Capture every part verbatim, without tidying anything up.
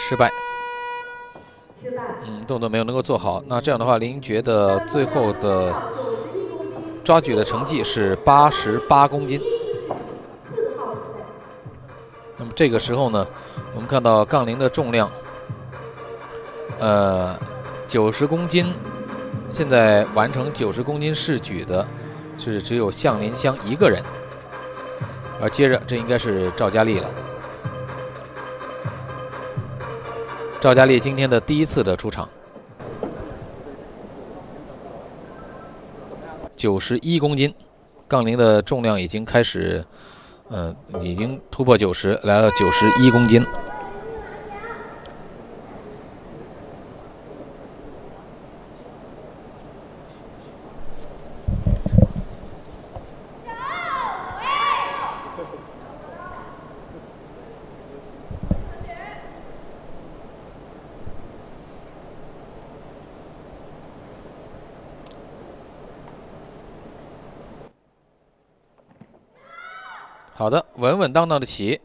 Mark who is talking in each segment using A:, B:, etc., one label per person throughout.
A: 失败。嗯，动作没有能够做好。那这样的话，林觉的最后的抓举的成绩是八十八公斤。那么这个时候呢，我们看到杠铃的重量，呃，九十公斤，现在完成九十公斤试举的是只有向林香一个人，而接着这应该是赵佳丽了。赵佳丽今天的第一次的出场，九十一公斤，杠铃的重量已经开始，呃，已经突破九十，来到九十一公斤。好的，稳稳当当的起。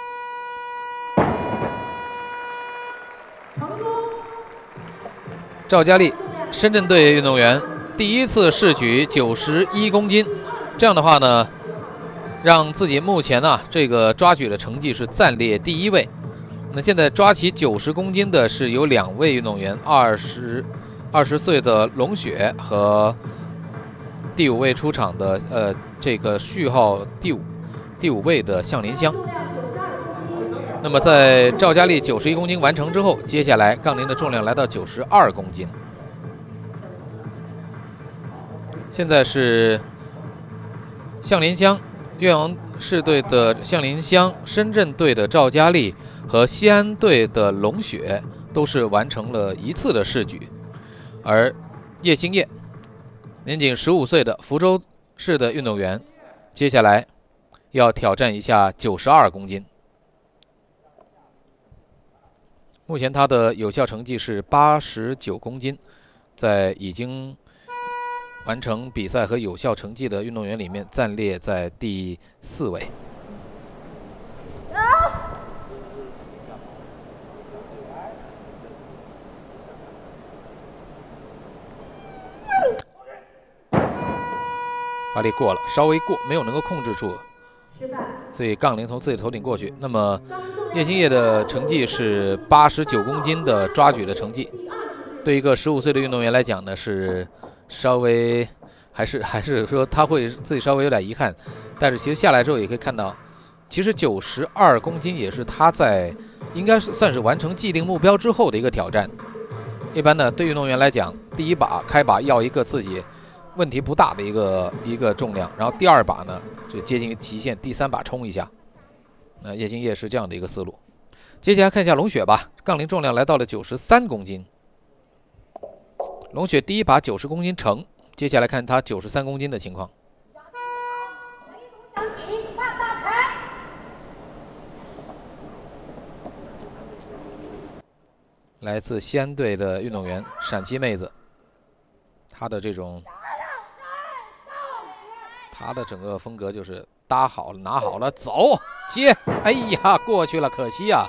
A: 赵佳丽，深圳队运动员第一次试举九十一公斤，这样的话呢，让自己目前呢、啊、这个抓举的成绩是暂列第一位。那现在抓起九十公斤的是有两位运动员，二十二十岁的龙雪和第五位出场的呃这个序号第五。第五位的向林香。那么在赵佳丽九十一公斤完成之后，接下来杠铃的重量来到九十二公斤。现在是向林香，岳阳市队的向林香，深圳队的赵佳丽和西安队的龙雪都是完成了一次的试举，而叶星烨，年仅十五岁的福州市的运动员，接下来要挑战一下九十二公斤。目前他的有效成绩是八十九公斤，在已经完成比赛和有效成绩的运动员里面暂列在第四位。发力过了，稍微过，没有能够控制住，所以杠铃从自己头顶过去。那么叶星烨的成绩是八十九公斤的抓举的成绩，对一个十五岁的运动员来讲呢，是稍微还是还是说他会自己稍微有点遗憾。但是其实下来之后也可以看到，其实九十二公斤也是他在应该是算是完成既定目标之后的一个挑战。一般呢，对运动员来讲，第一把开把要一个自己问题不大的一个一个重量，然后第二把呢就接近极限，第三把冲一下。那叶星烨是这样的一个思路。接下来看一下龙雪吧，杠铃重量来到了九十三公斤。龙雪第一把九十公斤成，接下来看他九十三公斤的情况。来自西安队的运动员陕西妹子，她的这种，她的整个风格就是搭好了，拿好了，走接，哎呀，过去了，可惜呀、啊。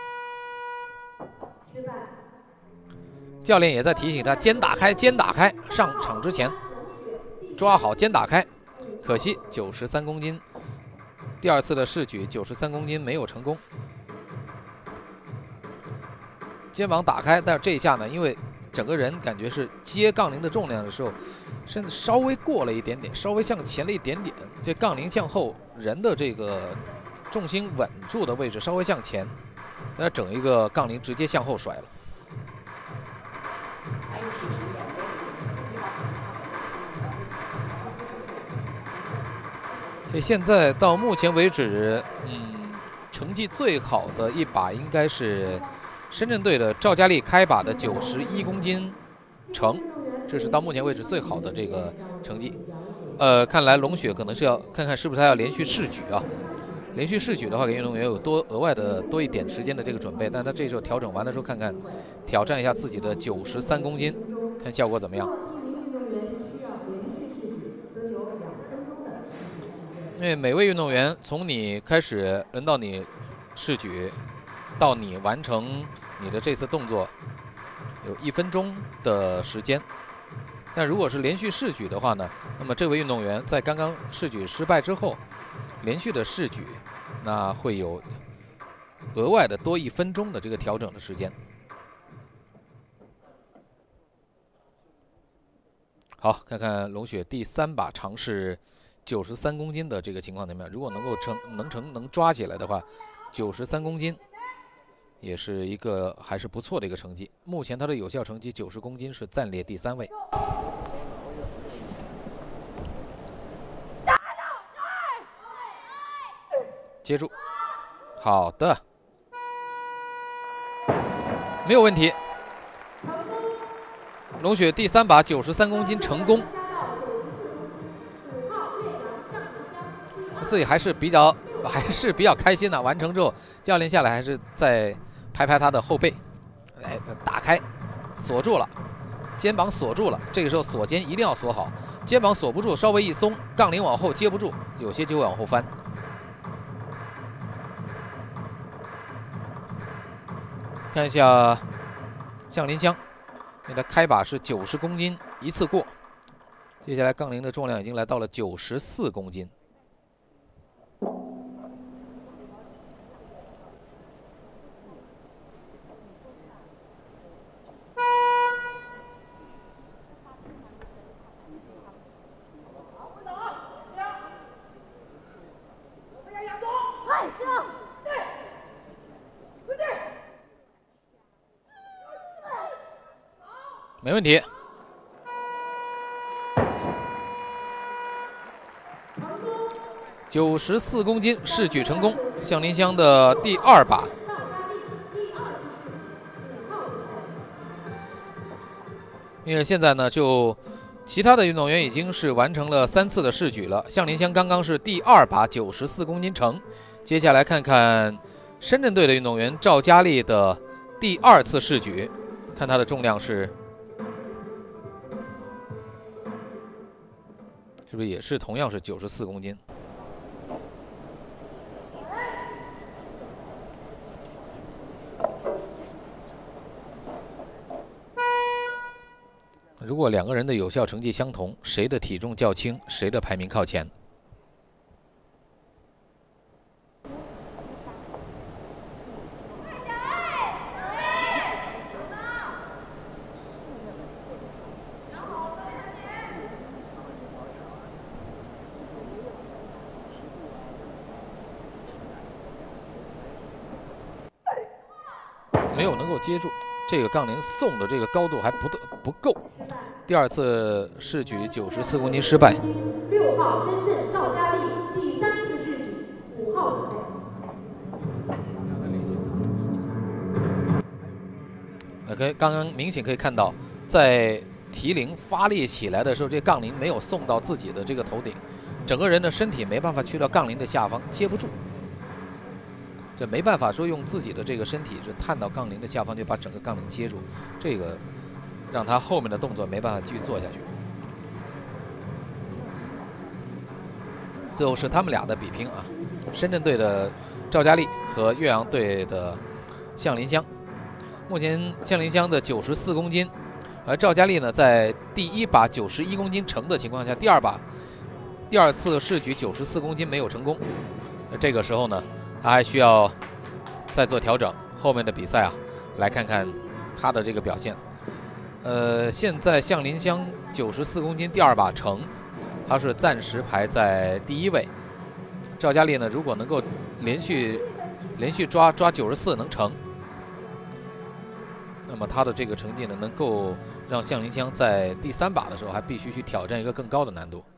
A: 教练也在提醒他，肩打开，肩打开，上场之前抓好肩打开，可惜九十三公斤，第二次的试举九十三公斤没有成功。肩膀打开，但是这一下呢，因为整个人感觉是接杠铃的重量的时候，身子稍微过了一点点，稍微向前了一点点，这杠铃向后，人的这个重心稳住的位置稍微向前，那整一个杠铃直接向后甩了。所以现在到目前为止，嗯，成绩最好的一把应该是深圳队的赵佳丽开把的九十一公斤成，这是到目前为止最好的这个成绩。呃，看来龙雪可能是要看看是不是他要连续试举啊，连续试举的话，给运动员有多额外的多一点时间的这个准备。但他这时候调整完的时候，看看挑战一下自己的九十三公斤，看效果怎么样。因为每位运动员从你开始轮到你试举，到你完成你的这次动作有一分钟的时间。但如果是连续试举的话呢，那么这位运动员在刚刚试举失败之后，连续的试举，那会有额外的多一分钟的这个调整的时间。好，看看龙雪第三把尝试九十三公斤的这个情况怎么样？如果能够成能成能抓起来的话，九十三公斤也是一个还是不错的一个成绩。目前他的有效成绩九十公斤是暂列第三位。接住，好的，没有问题。龙雪第三把九十三公斤成功，自己还是比较还是比较开心的。完成之后，教练下来还是再拍拍他的后背，哎，打开，锁住了，肩膀锁住了。这个时候锁肩一定要锁好，肩膀锁不住，稍微一松，杠铃往后接不住，有些就会往后翻。看一下向林香，现在开把是九十公斤，一次过。接下来杠铃的重量已经来到了九十四公斤。没问题。九十四公斤试举成功，向林香的第二把。因为现在呢，就其他的运动员已经是完成了三次的试举了，向林香刚刚是第二把九十四公斤成。接下来看看深圳队的运动员赵佳丽的第二次试举，看她的重量是。是不是也是同样是九十四公斤？如果两个人的有效成绩相同，谁的体重较轻，谁的排名靠前？没有能够接住，这个杠铃送的这个高度还不得不够。第二次试举九十四公斤失败。
B: 六号深圳赵佳丽第三次试举五号准备。
A: OK， 刚刚明显可以看到，在提铃发力起来的时候，这杠铃没有送到自己的这个头顶，整个人的身体没办法去到杠铃的下方，接不住。这没办法说用自己的这个身体是探到杠铃的下方，就把整个杠铃接住，这个让他后面的动作没办法继续做下去。最后是他们俩的比拼啊，深圳队的赵佳丽和岳阳队的向林香。目前向林香的九十四公斤，而赵佳丽呢，在第一把九十一公斤成的情况下，第二把第二次试举九十四公斤没有成功。这个时候呢，他还需要再做调整。后面的比赛啊，来看看他的这个表现。呃，现在向林香九十四公斤第二把成，他是暂时排在第一位。赵佳丽呢，如果能够连续连续抓抓九十四能成，那么他的这个成绩呢，能够让向林香在第三把的时候还必须去挑战一个更高的难度。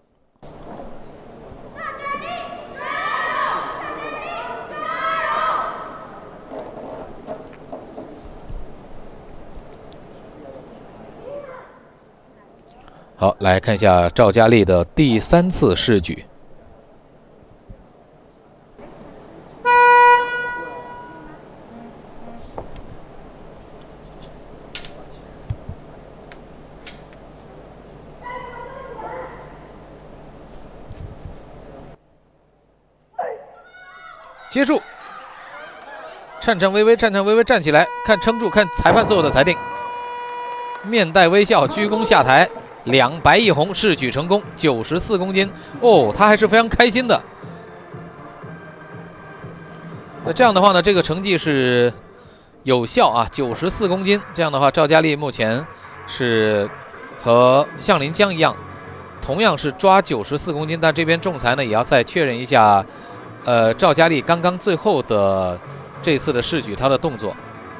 A: 好，来看一下赵佳丽的第三次试举。接住， 颤颤巍巍，颤颤巍巍站起来，看撑住，看裁判最后的裁定。面带微笑，鞠躬下台，两白一红，试举成功，九十四公斤。哦，他还是非常开心的。那这样的话呢，这个成绩是有效啊，九十四公斤。这样的话，赵佳丽目前是和向林江一样，同样是抓九十四公斤，但这边仲裁呢也要再确认一下，呃，赵佳丽刚刚最后的这次的试举她的动作。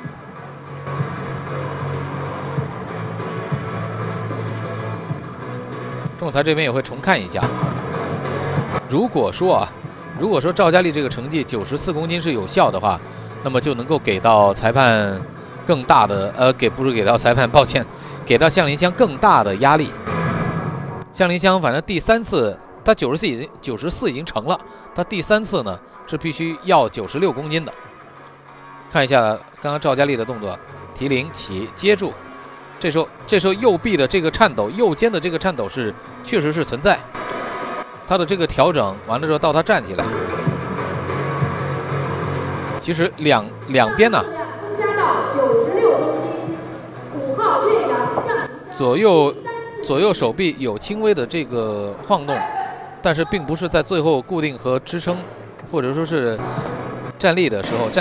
A: 仲裁这边也会重看一下。如果说啊，如果说赵佳丽这个成绩九十四公斤是有效的话，那么就能够给到裁判更大的呃，给不是给到裁判，抱歉，给到向林湘更大的压力。向林湘反正第三次他九十四已经九十四已经成了，他第三次呢是必须要九十六公斤的。看一下刚刚赵佳丽的动作，提铃起接住。这时候，这时候右臂的这个颤抖，右肩的这个颤抖是确实是存在。他的这个调整完了之后，到他站起来，其实两两边呢，左右左右手臂有轻微的这个晃动，但是并不是在最后固定和支撑，或者说是站立的时候站。